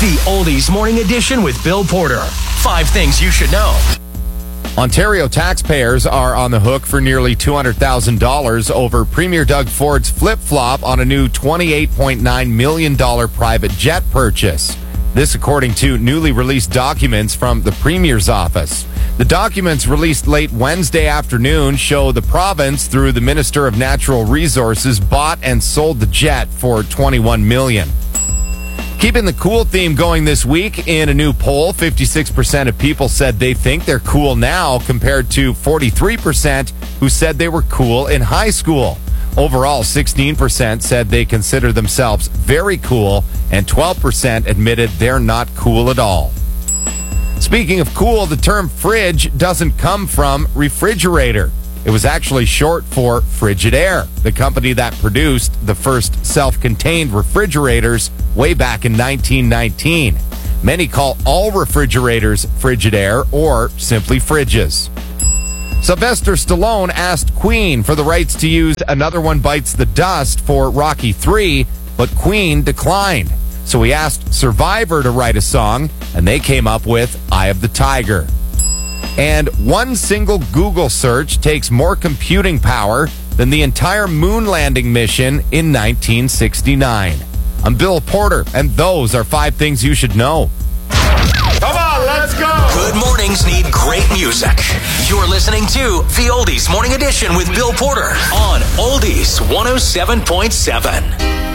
The Oldies Morning Edition with Bill Porter. 5 things you should know. Ontario taxpayers are on the hook for nearly $200,000 over Premier Doug Ford's flip-flop on a new $28.9 million private jet purchase. This according to newly released documents from the Premier's office. The documents released late Wednesday afternoon show the province, through the Minister of Natural Resources, bought and sold the jet for $21 million. Keeping the cool theme going this week, in a new poll, 56% of people said they think they're cool now, compared to 43% who said they were cool in high school. Overall, 16% said they consider themselves very cool, and 12% admitted they're not cool at all. Speaking of cool, the term fridge doesn't come from refrigerator. It was actually short for Frigidaire, the company that produced the first self-contained refrigerators way back in 1919. Many call all refrigerators Frigidaire or simply fridges. Sylvester Stallone asked Queen for the rights to use Another One Bites the Dust for Rocky III, but Queen declined. So he asked Survivor to write a song, and they came up with Eye of the Tiger. And one single Google search takes more computing power than the entire moon landing mission in 1969. I'm Bill Porter, and those are 5 things you should know. Come on, let's go! Good mornings need great music. You're listening to The Oldies Morning Edition with Bill Porter on Oldies 107.7.